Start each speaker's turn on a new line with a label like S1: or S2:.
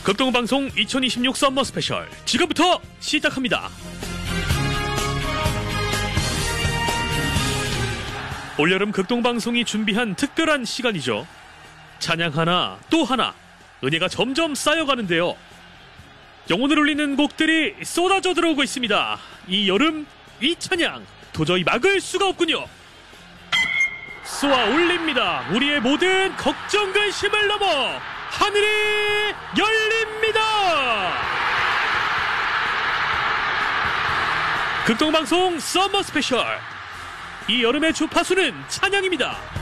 S1: 극동방송 2026 썸머 스페셜 지금부터 시작합니다. 올여름 극동방송이 준비한 특별한 시간이죠. 찬양 하나 또 하나 은혜가 점점 쌓여가는데요. 영혼을 울리는 곡들이 쏟아져 들어오고 있습니다. 이 여름 이 찬양 도저히 막을 수가 없군요. 쏘아 올립니다. 우리의 모든 걱정 근심을 넘어 하늘이 열립니다. 극동방송 썸머 스페셜, 이 여름의 주파수는 찬양입니다.